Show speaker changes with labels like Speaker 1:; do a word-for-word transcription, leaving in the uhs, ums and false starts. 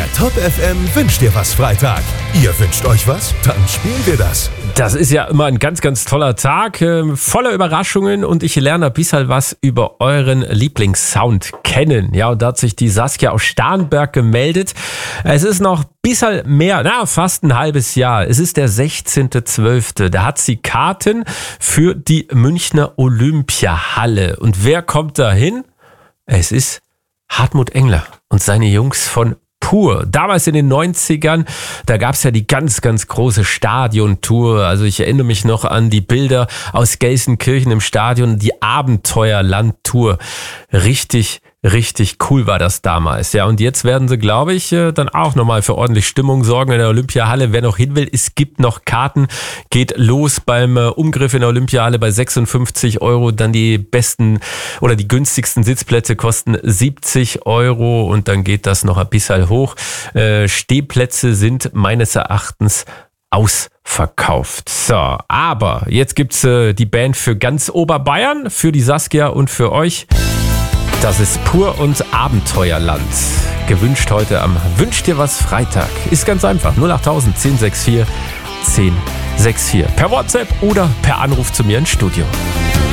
Speaker 1: Der Top F M wünscht dir was Freitag. Ihr wünscht euch was? Dann spielen wir das.
Speaker 2: Das ist ja immer ein ganz, ganz toller Tag, äh, voller Überraschungen und ich lerne ein bisschen was über euren Lieblingssound kennen. Ja, und da hat sich die Saskia aus Starnberg gemeldet. Es ist noch ein bisschen mehr, na, fast ein halbes Jahr. Es ist der sechzehnter zwölfter Da hat sie Karten für die Münchner Olympiahalle. Und wer kommt da hin? Es ist Hartmut Engler und seine Jungs von Pur. Damals in den neunzigern, da gab es ja die ganz, ganz große Stadiontour. Also ich erinnere mich noch an die Bilder aus Gelsenkirchen im Stadion, die Abenteuerlandtour. Richtig, richtig cool war das damals. Ja, und jetzt werden sie, glaube ich, dann auch nochmal für ordentlich Stimmung sorgen in der Olympiahalle. Wer noch hin will, es gibt noch Karten. Geht los beim Umgriff in der Olympiahalle bei sechsundfünfzig Euro. Dann die besten oder die günstigsten Sitzplätze kosten siebzig Euro und dann geht das noch ein bisschen hoch. Äh, Stehplätze sind meines Erachtens ausverkauft. So, aber jetzt gibt's äh, die Band für ganz Oberbayern, für die Saskia und für euch. Das ist Pur und Abenteuerland. Gewünscht heute am Wünsch dir was Freitag. Ist ganz einfach. null achttausend, zehn sechs vier, zehn sechs vier. Per WhatsApp oder per Anruf zu mir ins Studio.